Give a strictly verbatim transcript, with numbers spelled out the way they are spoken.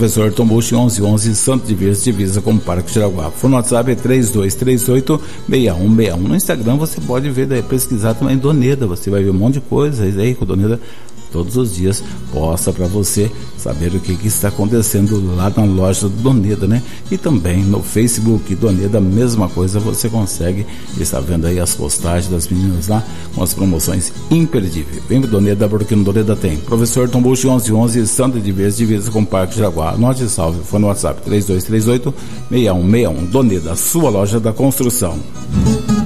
Professor Tombucci, onze onze, Santo de Verde, divisa com o Parque Jaraguá. O no WhatsApp é três dois três oito, seis um seis um. No Instagram você pode ver, daí, pesquisar também Doneda, você vai ver um monte de coisa aí que o Doneda todos os dias posta para você saber o que, que está acontecendo lá na loja do Doneda, né? E também no Facebook Doneda, mesma coisa, você consegue estar vendo aí as postagens das meninas lá com as promoções imperdíveis. Vem pro Doneda, porque no Doneda tem. Professor Tombucci, onze onze, Santa de Vez, divisa com o Parque Jaraguá. Anote e salve, foi no WhatsApp três dois três oito, seis um seis um. Doneda, sua loja da construção.